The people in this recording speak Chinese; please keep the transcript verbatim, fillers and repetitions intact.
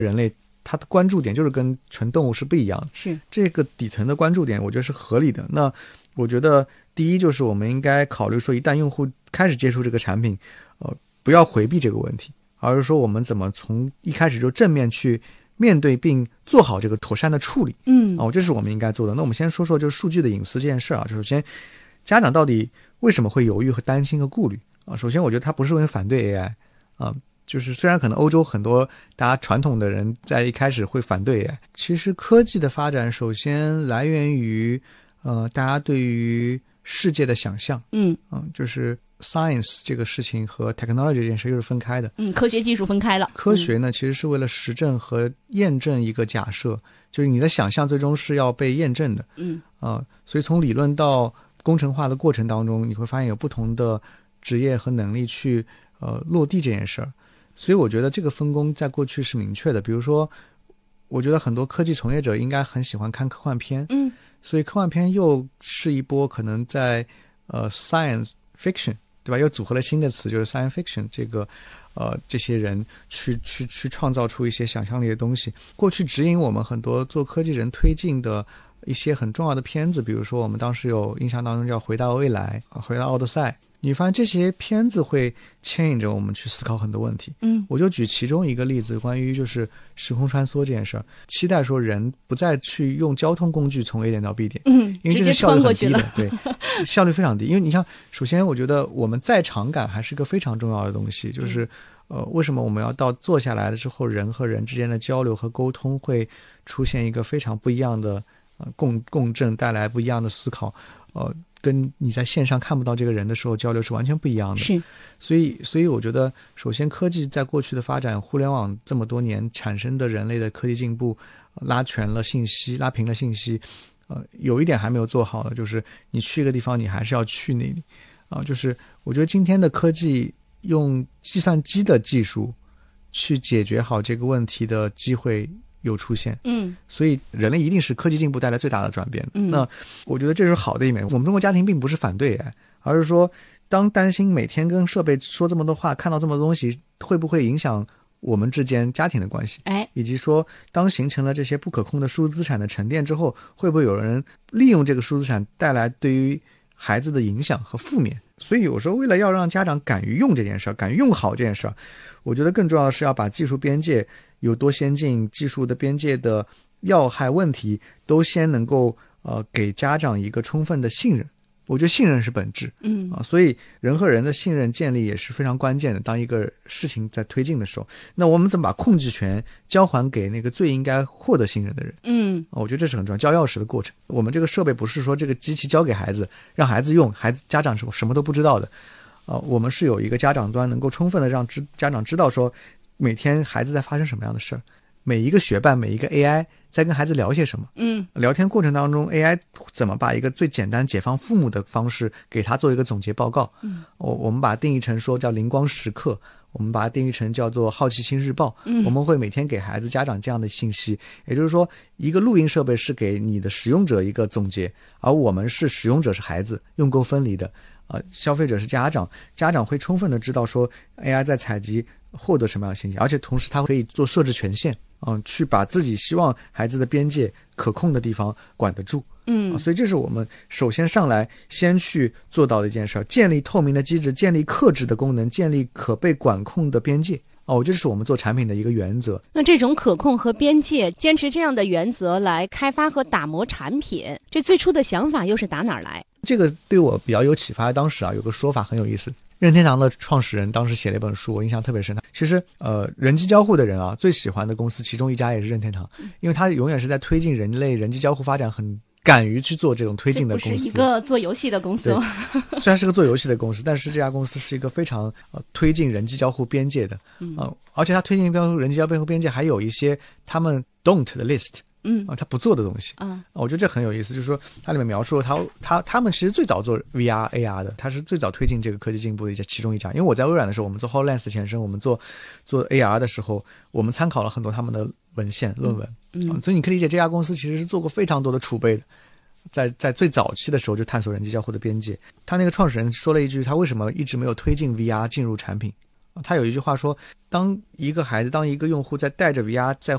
人类它的关注点就是跟纯动物是不一样的， 是这个底层的关注点，我觉得是合理的。那我觉得第一就是我们应该考虑说，一旦用户开始接触这个产品，呃，不要回避这个问题，而是说我们怎么从一开始就正面去面对并做好这个妥善的处理。 嗯， 哦，这是我们应该做的。那我们先说说就是数据的隐私这件事啊。首先，家长到底为什么会犹豫和担心和顾虑啊？首先，我觉得他不是因为反对 A I 啊。就是虽然可能欧洲很多大家传统的人在一开始会反对 A I， 其实科技的发展首先来源于呃大家对于世界的想象。 嗯嗯，就是 science 这个事情和 technology 这件事又是分开的。 嗯，科学技术分开了。 科学呢，嗯、其实是为了实证和验证一个假设，就是你的想象最终是要被验证的。 嗯啊、呃，所以从理论到工程化的过程当中，你会发现有不同的职业和能力去呃落地这件事儿。所以我觉得这个分工在过去是明确的。比如说，我觉得很多科技从业者应该很喜欢看科幻片， 嗯， 所以科幻片又是一波可能在呃 science fiction， 对吧？又组合了新的词，就是 science fiction 这个呃这些人去去去创造出一些想象力的东西。过去指引我们很多做科技人推进的一些很重要的片子，比如说我们当时有印象当中叫《回到未来》《回到奥德赛》。你发现这些片子会牵引着我们去思考很多问题。 嗯， 我就举其中一个例子，关于就是时空穿梭这件事儿，期待说人不再去用交通工具从 A 点到 B 点， 嗯， 因为这是效率很低的，对，效率非常低。因为你像，首先我觉得我们在场感还是一个非常重要的东西，就是呃，为什么我们要到坐下来了之后，人和人之间的交流和沟通会出现一个非常不一样的呃共共振，带来不一样的思考，呃。跟你在线上看不到这个人的时候交流是完全不一样的。 是， 所以所以我觉得首先科技在过去的发展，互联网这么多年产生的人类的科技进步，拉全了信息，拉平了信息。呃，有一点还没有做好的，就是你去一个地方你还是要去那里啊、呃、就是我觉得今天的科技用计算机的技术去解决好这个问题的机会有出现， 嗯， 所以人类一定是科技进步带来最大的转变。 嗯， 那我觉得这是好的一面。我们中国家庭并不是反对 A I， 而是说当担心每天跟设备说这么多话，看到这么多东西，会不会影响我们之间家庭的关系？ 哎， 以及说当形成了这些不可控的数字资产的沉淀之后，会不会有人利用这个数字资产带来对于孩子的影响和负面？所以有时候为了要让家长敢于用这件事，敢于用好这件事，我觉得更重要的是要把技术边界有多先进，技术的边界的要害问题都先能够呃给家长一个充分的信任。我觉得信任是本质， 嗯啊，所以人和人的信任建立也是非常关键的。当一个事情在推进的时候，那我们怎么把控制权交还给那个最应该获得信任的人？ 嗯， 我觉得这是很重要，交钥匙的过程。我们这个设备不是说这个机器交给孩子，让孩子用，孩子家长是什么都不知道的，啊，我们是有一个家长端能够充分的让知家长知道说，每天孩子在发生什么样的事儿，每一个学伴，每一个 A I。在跟孩子聊些什么？嗯，聊天过程当中 ，A I 怎么把一个最简单解放父母的方式给他做一个总结报告？嗯，我我们把它定义成说叫灵光时刻，我们把它定义成叫做好奇心日报。嗯，我们会每天给孩子、家长这样的信息，也就是说，一个录音设备是给你的使用者一个总结，而我们是使用者是孩子，用够分离的。呃，消费者是家长，家长会充分的知道说 A I 在采集获得什么样的信息，而且同时它可以做设置权限，嗯、呃，去把自己希望孩子的边界可控的地方管得住，嗯、呃，所以这是我们首先上来先去做到的一件事，建立透明的机制，建立克制的功能，建立可被管控的边界。哦，这是我们做产品的一个原则。 那这种可控和边界，坚持这样的原则来开发和打磨产品，这最初的想法又是打哪儿来？ 这个对我比较有启发。当时啊，有个说法很有意思。任天堂的创始人当时写了一本书，我印象特别深。其实，呃，人机交互的人啊，最喜欢的公司其中一家也是任天堂，因为它永远是在推进人类人机交互发展很敢于去做这种推进的公司。 这不是一个做游戏的公司吗？ 虽然是个做游戏的公司，但是这家公司是一个非常呃推进人机交互边界的，嗯、呃，而且它推进标人机交互边界还有一些他们 don't 的 list。嗯啊，他不做的东西，嗯，我觉得这很有意思，就是说它里面描述他他他们其实最早做 V R A R 的，他是最早推进这个科技进步的一家其中一家。因为我在微软的时候，我们做 HoloLens 的前身，我们做做 A R 的时候，我们参考了很多他们的文献论文，嗯，嗯所以你可以理解这家公司其实是做过非常多的储备的，在在最早期的时候就探索人机交互的边界。他那个创始人说了一句，他为什么一直没有推进 V R 进入产品？他有一句话说，当一个孩子，当一个用户在带着 V R 在